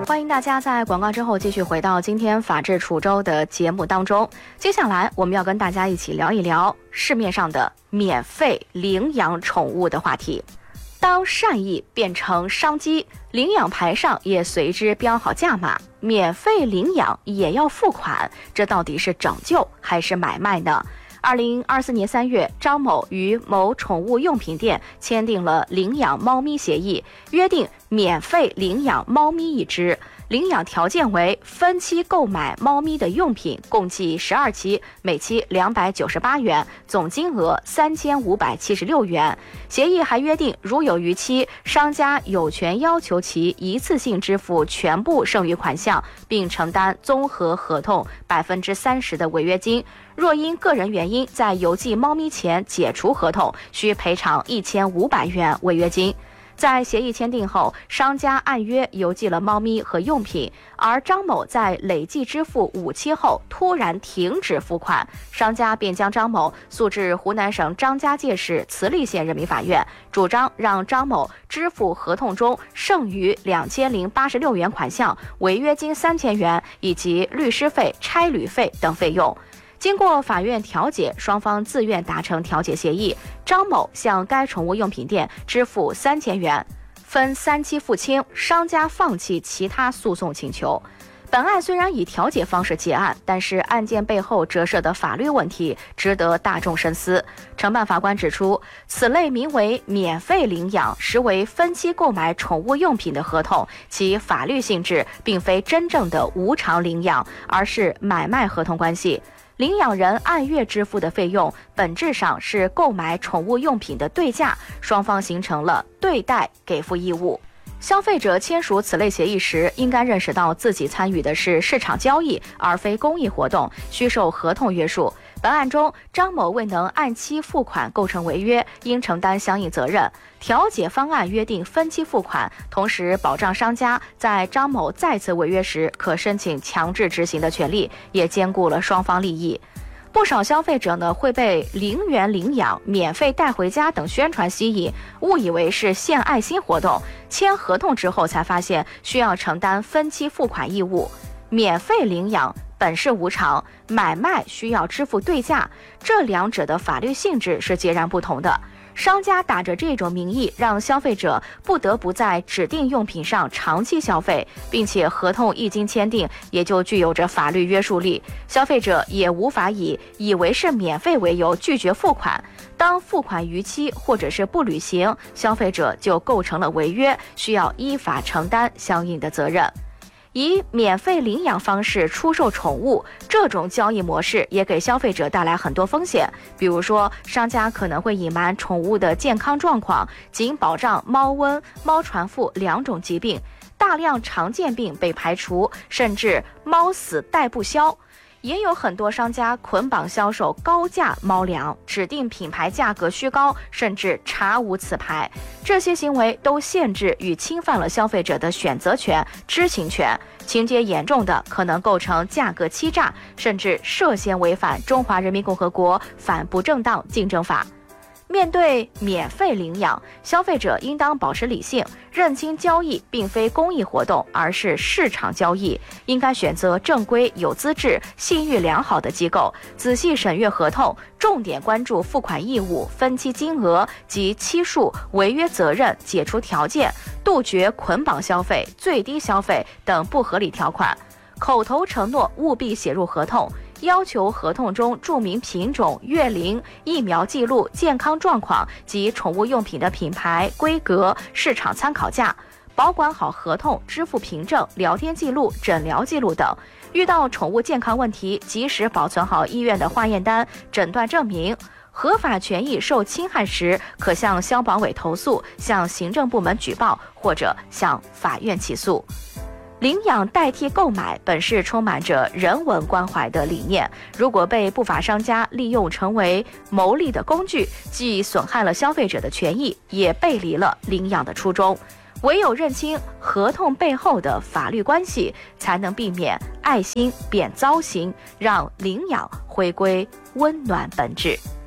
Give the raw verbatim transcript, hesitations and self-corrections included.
欢迎大家在广告之后继续回到今天法治楚州的节目当中。接下来我们要跟大家一起聊一聊市面上的免费领养宠物的话题。当善意变成商机，领养牌上也随之标好价码，免费领养也要付款，这到底是拯救还是买卖呢？二零二四年三月，张某与某宠物用品店签订了领养猫咪协议，约定免费领养猫咪一只，领养条件为分期购买猫咪的用品，共计十二期，每期两百九十八元，总金额三千五百七十六元。协议还约定，如有逾期，商家有权要求其一次性支付全部剩余款项，并承担综合合同百分之三十的违约金。若因个人原因在邮寄猫咪前解除合同，需赔偿一千五百元违约金。在协议签订后，商家按约邮寄了猫咪和用品，而张某在累计支付五期后突然停止付款，商家便将张某诉至湖南省张家界市慈利县人民法院，主张让张某支付合同中剩余两千零八十六元款项、违约金三千元以及律师费、差旅费等费用。经过法院调解，双方自愿达成调解协议，张某向该宠物用品店支付三千元，分三期付清，商家放弃其他诉讼请求。本案虽然以调解方式结案，但是案件背后折射的法律问题值得大众深思。承办法官指出，此类名为免费领养，实为分期购买宠物用品的合同，其法律性质并非真正的无偿领养，而是买卖合同关系。领养人按月支付的费用，本质上是购买宠物用品的对价，双方形成了对待给付义务。消费者签署此类协议时，应该认识到自己参与的是市场交易，而非公益活动，需受合同约束。本案中，张某未能按期付款构成违约，应承担相应责任。调解方案约定分期付款，同时保障商家在张某再次违约时可申请强制执行的权利，也兼顾了双方利益。不少消费者呢会被零元领养、免费带回家等宣传吸引，误以为是献爱心活动，签合同之后才发现需要承担分期付款义务。免费领养本是无偿，买卖需要支付对价，这两者的法律性质是截然不同的。商家打着这种名义，让消费者不得不在指定用品上长期消费，并且合同一经签订，也就具有着法律约束力。消费者也无法以以为是免费为由拒绝付款。当付款逾期或者是不履行，消费者就构成了违约，需要依法承担相应的责任。以免费领养方式出售宠物，这种交易模式也给消费者带来很多风险。比如说，商家可能会隐瞒宠物的健康状况，仅保障猫瘟、猫传腹两种疾病，大量常见病被排除，甚至猫死带不销。也有很多商家捆绑销售高价猫粮，指定品牌价格虚高，甚至查无此牌。这些行为都限制与侵犯了消费者的选择权、知情权，情节严重的可能构成价格欺诈，甚至涉嫌违反《中华人民共和国反不正当竞争法》。面对免费领养，消费者应当保持理性，认清交易并非公益活动，而是市场交易，应该选择正规、有资质、信誉良好的机构，仔细审阅合同，重点关注付款义务、分期金额及期数、违约责任、解除条件，杜绝捆绑消费、最低消费等不合理条款。口头承诺务必写入合同，要求合同中注明品种、月龄、疫苗记录、健康状况及宠物用品的品牌、规格、市场参考价，保管好合同、支付凭证、聊天记录、诊疗记录等。遇到宠物健康问题，及时保存好医院的化验单、诊断证明。合法权益受侵害时，可向消保委投诉，向行政部门举报，或者向法院起诉。领养代替购买本是充满着人文关怀的理念，如果被不法商家利用成为牟利的工具，既损害了消费者的权益，也背离了领养的初衷。唯有认清合同背后的法律关系，才能避免爱心变糟心，让领养回归温暖本质。